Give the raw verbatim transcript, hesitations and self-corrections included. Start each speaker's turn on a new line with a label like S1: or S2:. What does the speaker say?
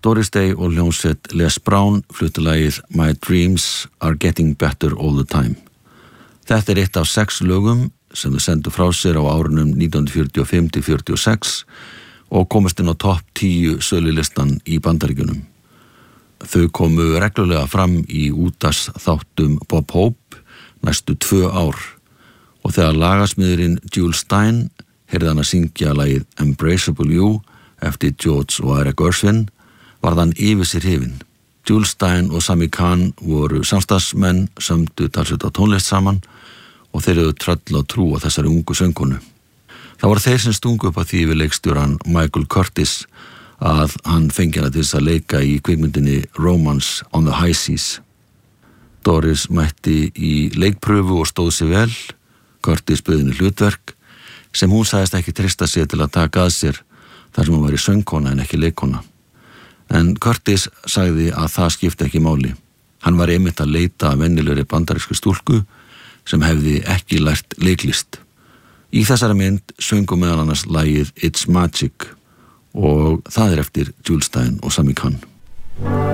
S1: Doris Day og hljómsveit Les Brown fluttu lagið My Dreams Are Getting Better All the Time. Þetta er eitt af sex lögum sem þau sendu frá sér á árunum nítján hundruð fjörutíu og fimm til fjörutíu og sex og komast inn á topp tíu sölulistan í Bandaríkjunum. Þau komu reglulega fram í útvarpsþáttum Bob Hope næstu tvö ár og þegar lagasmiðurinn Jules Stein heyrði hann að syngja lagið Embraceable You eftir George og Eric Gershwin varð hann yfir sér hrifinn. Jules Stein og Sammy Cahn voru samstarfsmenn, sömdu talsveit á tónlist saman og þeir eru tröll og trú á þessari ungu söngkonu. Það voru þeir sem stungu upp á því við leikstjóran Michael Curtis að hann fengi hana til þess að leika í kvikmyndinni Romance on the High Seas. Doris mætti í leikpröfu og stóð sig vel. Curtis bauð henni hlutverk sem hún sagðist ekki treysta sér til að taka að sér þar sem hún væri söngkona en ekki leikkona. En Curtis sagði að það skipti ekki máli. Hann var einmitt að leita að venjulegri bandarísku stúlku sem hefði ekki lært leiklist. Í þessari mynd söngu meðal annars lagið It's Magic og það er eftir Jules Stein og Sammy Cahn.